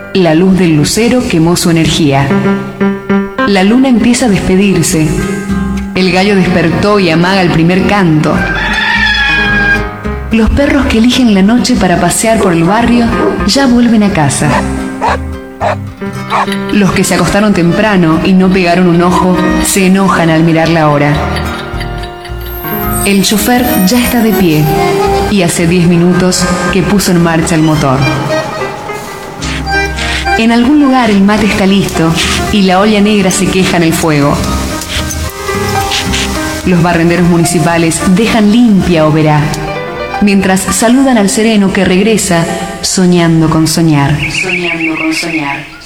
La luz del lucero quemó su energía. La luna empieza a despedirse. El gallo despertó y amaga el primer canto. Los perros que eligen la noche para pasear por el barrio ya vuelven a casa. Los que se acostaron temprano y no pegaron un ojo se enojan al mirar la hora. El chofer ya está de pie y hace 10 minutos que puso en marcha el motor. En algún lugar el mate está listo y la olla negra se queja en el fuego. Los barrenderos municipales dejan limpia Oberá, mientras saludan al sereno que regresa soñando con soñar. Soñando con soñar.